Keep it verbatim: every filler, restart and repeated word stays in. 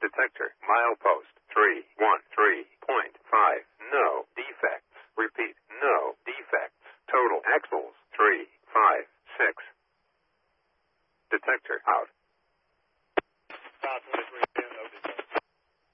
Detector, milepost, three one three point five. No defects. Repeat, no defects. Total axles, three five six. Detector out.